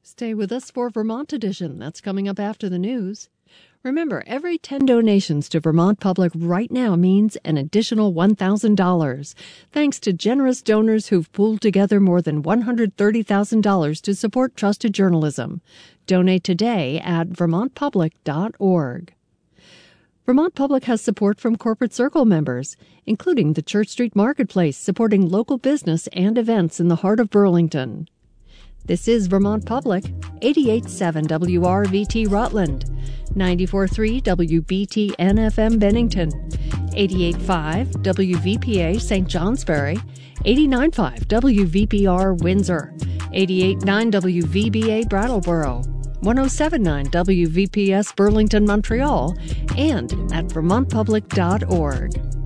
Stay with us for Vermont Edition. That's coming up after the news. Remember, every 10 donations to Vermont Public right now means an additional $1,000. Thanks to generous donors who've pooled together more than $130,000 to support trusted journalism. Donate today at vermontpublic.org. Vermont Public has support from Corporate Circle members, including the Church Street Marketplace, supporting local business and events in the heart of Burlington. This is Vermont Public, 88.7 WRVT Rutland, 94.3 WBTN-FM Bennington, 88.5 WVPA St. Johnsbury, 89.5 WVPR Windsor, 88.9 WVBA Brattleboro, 107.9 WVPS Burlington, Montreal, and at vermontpublic.org.